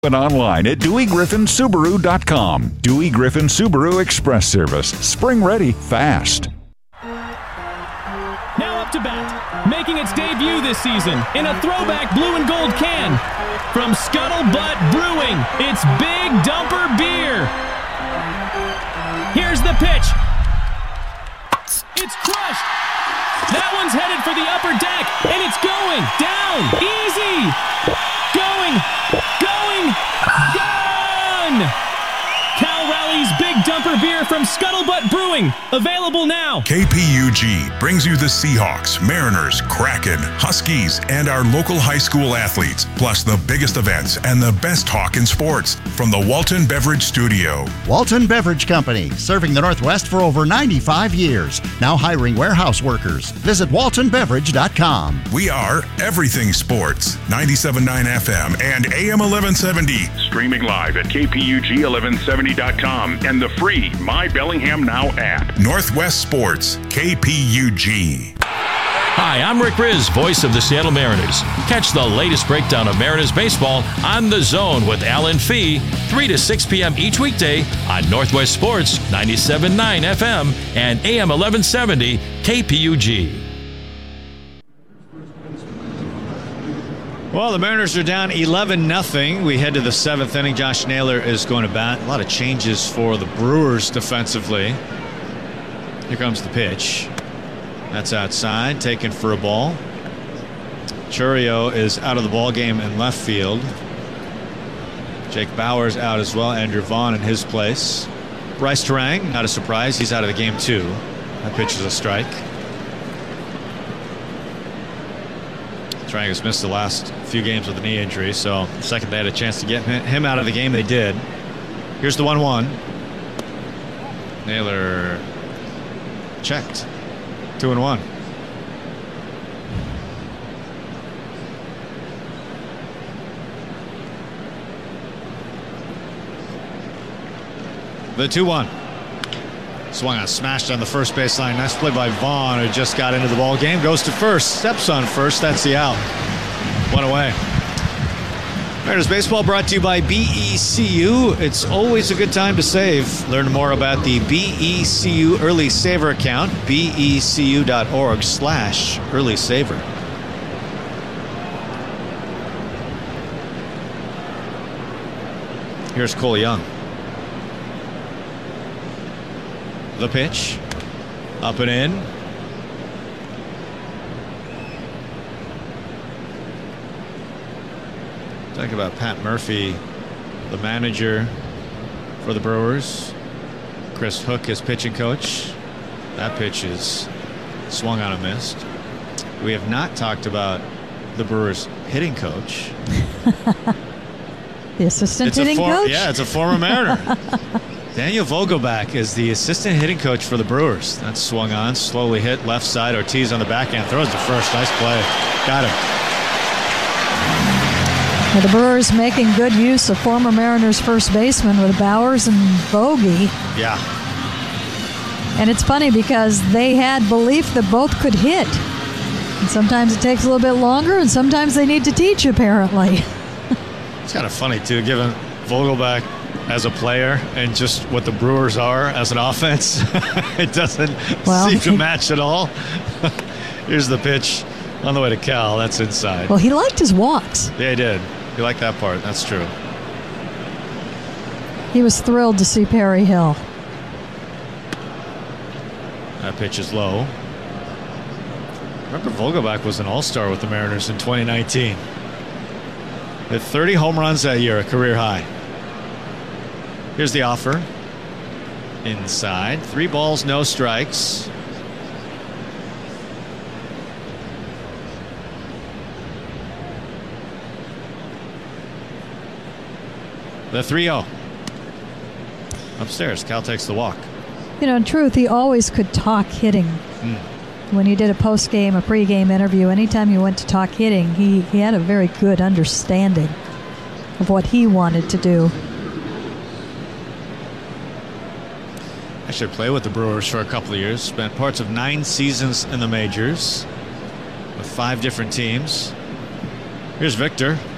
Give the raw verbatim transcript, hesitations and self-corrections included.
And online at Dewey Griffin Subaru dot com. Dewey Griffin Subaru Express Service. Spring ready, fast. Now up to bat, making its debut this season in a throwback blue and gold can. From Scuttlebutt Brewing, it's Big Dumper Beer. Here's the pitch. It's crushed. That one's headed for the upper deck, and it's going down. Easy. Going. Going. Gone. Cal Rally's Big Dumper Beer from Scuttlebutt Brewing. Available now. K P U G brings you the Seahawks, Mariners, Kraken, Huskies, and our local high school athletes, plus the biggest events and the best talk in sports from the Walton Beverage Studio. Walton Beverage Company, serving the Northwest for over ninety-five years. Now hiring warehouse workers. Visit walton beverage dot com. We are everything sports. ninety-seven point nine F M and A M eleven seventy. Streaming live at K P U G eleven seventy dot com and the free My Bellingham Now app. Northwest Sports, K P U G. Hi, I'm Rick Riz, voice of the Seattle Mariners. Catch the latest breakdown of Mariners baseball on The Zone with Alan Fee, three to six p.m. each weekday on Northwest Sports, ninety-seven point nine F M and A M eleven seventy K P U G. Well, the Mariners are down eleven nothing. We head to the seventh inning. Josh Naylor is going to bat. A lot of changes for the Brewers defensively. Here comes the pitch. That's outside, taken for a ball. Churio is out of the ball game in left field. Jake Bauer's out as well. Andrew Vaughn in his place. Bryce Terang, not a surprise. He's out of the game too. That pitch is a strike. Terang has missed the last few games with a knee injury, so the second they had a chance to get him out of the game, they did. Here's the one one. Naylor checked. Two and one. The two one. Swung on, smashed on the first baseline. Nice play by Vaughn, who just got into the ball game. Goes to first, steps on first. That's the out. One away. Mariners baseball brought to you by B E C U. It's always a good time to save. Learn more about the B E C U Early Saver account. B E C U dot org slash Early Saver. Here's Cole Young. The pitch. Up and in. Talk about Pat Murphy, the manager for the Brewers. Chris Hook is pitching coach. That pitch is swung on and missed. We have not talked about the Brewers hitting coach. The assistant it's hitting for, coach? Yeah, it's a former Mariner. Daniel Vogelback is the assistant hitting coach for the Brewers. That's swung on, slowly hit left side. Ortiz on the backhand, throws to first. Nice play. Got him. Well, the Brewers making good use of former Mariners first baseman with Bowers and Bogey. Yeah. And it's funny because they had belief that both could hit. And sometimes it takes a little bit longer, and sometimes they need to teach, apparently. It's kind of funny, too, given Vogelback as a player and just what the Brewers are as an offense. It doesn't well, seem to match at all. Here's the pitch on the way to Cal. That's inside. Well, he liked his walks. Yeah, he did. He liked that part. That's true. He was thrilled to see Perry Hill. That pitch is low. Remember, Vogelback was an all-star with the Mariners in twenty nineteen. Hit thirty home runs that year, a career high. Here's the offer. Inside. Three balls, no strikes. The three oh. Upstairs, Cal takes the walk. You know, in truth, he always could talk hitting. Mm. When he did a post-game, a pre-game interview, anytime he went to talk hitting, he, he had a very good understanding of what he wanted to do. I should play with the Brewers for a couple of years. Spent parts of nine seasons in the majors with five different teams. Here's Victor.